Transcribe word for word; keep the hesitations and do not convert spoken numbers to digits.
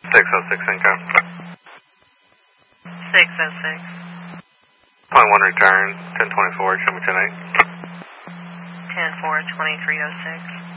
six oh six income. six oh six. Point one return, ten twenty-four, show me ten eight. ten four, twenty-three oh six.